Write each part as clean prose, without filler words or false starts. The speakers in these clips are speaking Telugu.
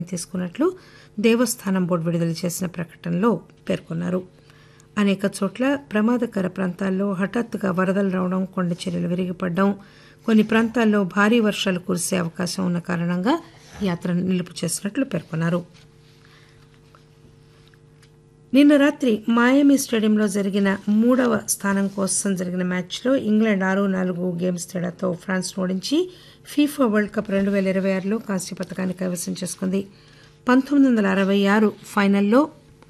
తీసుకున్నట్లు దేవస్థానం బోర్డు విడుదల చేసిన ప్రకటనలో పేర్కొన్నారు. అనేక చోట్ల ప్రమాదకర ప్రాంతాల్లో హఠాత్తుగా వరదలు రావడం, కొండ చర్యలు విరిగిపడడం, కొన్ని ప్రాంతాల్లో భారీ వర్షాలు కురిసే అవకాశం ఉన్న కారణంగా యాత్రను నిలుపు చేసినట్లు పేర్కొన్నారు. నిన్న రాత్రి మయామి స్టేడియంలో జరిగిన 3వ స్థానం కోసం జరిగిన మ్యాచ్లో ఇంగ్లాండ్ 6-4 గేమ్స్ తేడాతో ఫ్రాన్స్ను ఓడించి ఫీఫా వరల్డ్ కప్ 2026లో కాంస్య పతకాన్ని కైవసం చేసుకుంది. 1966 ఫైనల్లో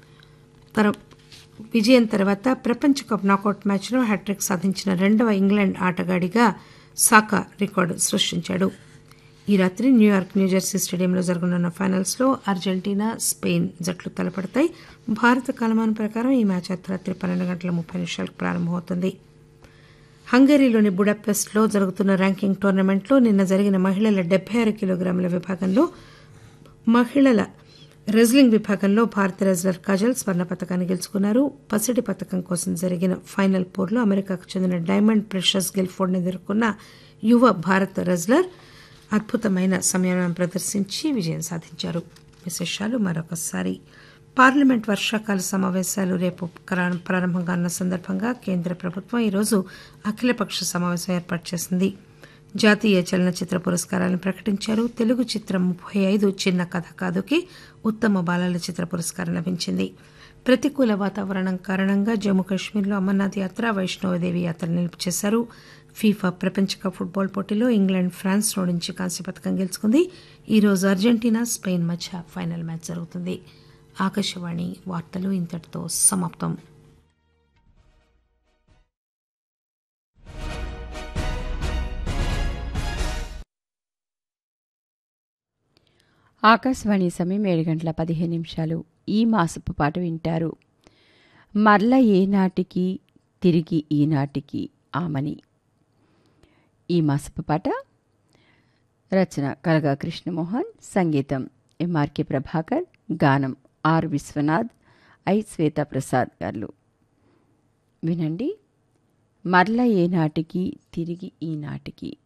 విజయం తర్వాత ప్రపంచ కప్ నాకౌట్ మ్యాచ్లో హ్యాట్రిక్ సాధించిన రెండవ ఇంగ్లాండ్ ఆటగాడిగా సాకా రికార్డు సృష్టించాడు. ఈ రాత్రి న్యూయార్క్, న్యూజెర్సీ స్టేడియంలో జరగనున్న ఫైనల్స్లో అర్జెంటీనా, స్పెయిన్ జట్లు తలపడతాయి. భారత కాలమానం ప్రకారం ఈ మ్యాచ్ అర్ధరాత్రి 12:30 ప్రారంభమవుతుంది. హంగరీలోని బుడాపెస్ట్లో జరుగుతున్న ర్యాంకింగ్ టోర్నమెంట్లో నిన్న జరిగిన మహిళల 76 కిలోగ్రాముల విభాగంలో మహిళల రెజ్లింగ్ విభాగంలో భారత రెజ్లర్ కాజల్ స్వర్ణ పతకాన్ని గెలుచుకున్నారు. పసిడి పతకం కోసం జరిగిన ఫైనల్ పోర్లో అమెరికాకు చెందిన డైమండ్ ప్రెషస్ గిల్ఫోర్డ్ని ఎదుర్కొన్న యువ భారత రెజ్లర్ అద్భుతమైన సంయమనం ప్రదర్శించి విజయం సాధించారు. విశేషాలు మరొకసారి. పార్లమెంట్ వర్షాకాల సమావేశాలు రేపు ప్రారంభం కానున్న సందర్భంగా కేంద్ర ప్రభుత్వం ఈరోజు అఖిలపక్ష సమావేశం ఏర్పాటు చేసింది. జాతీయ చలనచిత్ర పురస్కారాలను ప్రకటించారు. తెలుగు చిత్రం 35 చిన్న కథ కాదుకి ఉత్తమ బాలల చిత్ర పురస్కారం లభించింది. ప్రతికూల వాతావరణం కారణంగా జమ్మూ కాశ్మీర్లో అమర్నాథ్ యాత్ర, వైష్ణోదేవి యాత్ర నిలుపు చేశారు. ఫీఫా ప్రపంచ కప్ ఫుట్బాల్ పోటీలో ఇంగ్లాండ్ ఫ్రాన్స్ ఓడించి కాంస్య పతకం గెలుచుకుంది. ఈరోజు అర్జెంటీనా, స్పెయిన్ మధ్య ఫైనల్ మ్యాచ్ జరుగుతుంది. ఆకాశవాణి వార్తలు ఇంతటితో సమాప్తం. ఆకాశవాణి సమయం 7:15. ఈ మాసపు పాట వింటారు. మరల ఏనాటికి తిరిగి ఈనాటికి ఆమని. ఈ మాసపు పాట రచన కలగా కృష్ణమోహన్, సంగీతం ఎంఆర్కే ప్రభాకర్, గానం ఆర్ విశ్వనాథ్, ఐ శ్వేతప్రసాద్ గారు. వినండి. మరల ఏనాటికి తిరిగి ఈనాటికి.